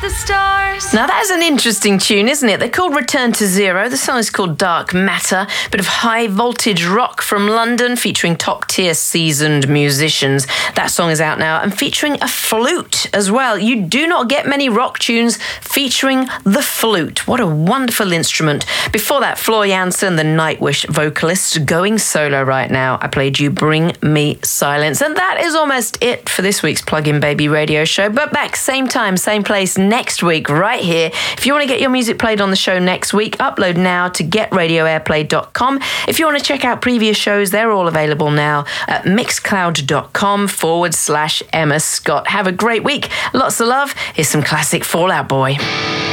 stars. Now that is an interesting tune, isn't it? They're called Return to Zero. The song is called Dark Matter. Bit of high voltage rock from London featuring top tier seasoned musicians. That song is out now and featuring a flute as well. You do not get many rock tunes featuring the flute. What a wonderful instrument. Before that, Floor Jansen, the Nightwish vocalist, going solo right now. I played you Bring Me Silence. And that is almost it for this week's Plug-in Baby radio show. But back same time, same place next week, right here. If you want to get your music played on the show next week, upload now to getradioairplay.com. If you want to check out previous shows, they're all available now at mixcloud.com/Emma Scott. Have a great week. Lots of love. Here's some classic Fall Out Boy.